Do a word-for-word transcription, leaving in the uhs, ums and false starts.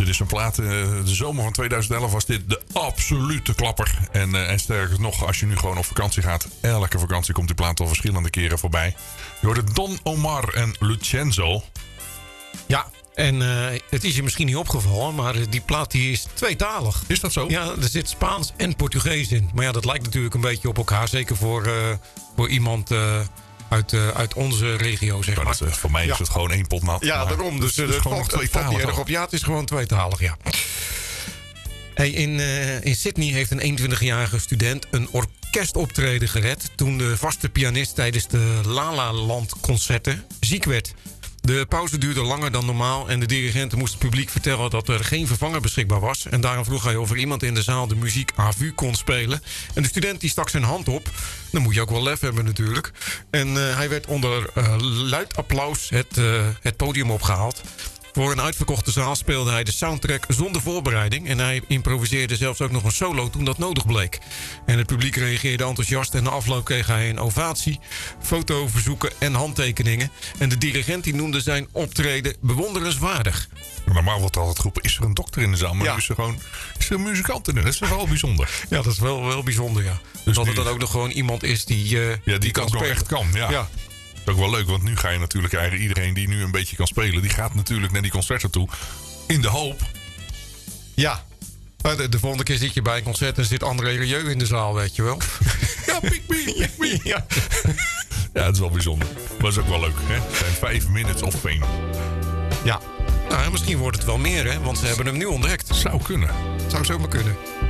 Dit is een plaat, uh, de zomer van tweeduizend elf was dit de absolute klapper. En, uh, en sterker nog, als je nu gewoon op vakantie gaat, elke vakantie komt die plaat al verschillende keren voorbij. Je hoorde Don Omar en Lucenzo. Ja, en uh, het is je misschien niet opgevallen, maar die plaat die is tweetalig. Is dat zo? Ja, er zit Spaans en Portugees in. Maar ja, dat lijkt natuurlijk een beetje op elkaar. Zeker voor, uh, voor iemand uh, uit, uh, uit onze regio, zeg maar. maar. Dat is, voor mij ja. is het gewoon één pot nat. Ja, daarom. Dus het, het, het, valt, het valt niet erg op. Ja, het is gewoon tweetalig, ja. Hey, in, uh, in Sydney heeft een eenentwintigjarige student een orkestoptreden gered toen de vaste pianist tijdens de La La Land concerten ziek werd. De pauze duurde langer dan normaal en de dirigent moest het publiek vertellen dat er geen vervanger beschikbaar was. En daarom vroeg hij of er iemand in de zaal de muziek à vue kon spelen. En de student die stak zijn hand op. Dan moet je ook wel lef hebben natuurlijk. En uh, hij werd onder uh, luid applaus het, uh, het podium opgehaald. Voor een uitverkochte zaal speelde hij de soundtrack zonder voorbereiding. En hij improviseerde zelfs ook nog een solo toen dat nodig bleek. En het publiek reageerde enthousiast. En na afloop kreeg hij een ovatie, fotoverzoeken en handtekeningen. En de dirigent die noemde zijn optreden bewonderenswaardig. Normaal wordt altijd geroepen, is er een dokter in de zaal? Maar ja. nu is er gewoon is er een muzikant in. Dat is wel bijzonder. Ja, dat is wel, wel bijzonder, ja. Dus dat nu, het dan ook nog gewoon iemand is die, uh, ja, die, die kan ook spelen. nog echt kan, ja. ja. Dat is ook wel leuk, want nu ga je natuurlijk eigenlijk iedereen die nu een beetje kan spelen, die gaat natuurlijk naar die concerten toe. In de hoop. Ja. De, de volgende keer zit je bij een concert en zit André Rieu in de zaal, weet je wel. Ja, pick me, pick me. Ja. Ja, het is wel bijzonder. Maar dat is ook wel leuk, hè? Het zijn vijf minutes of fame. Ja. Nou, misschien wordt het wel meer, hè? Want ze hebben hem nu ontdekt. Zou kunnen. Zou zomaar kunnen.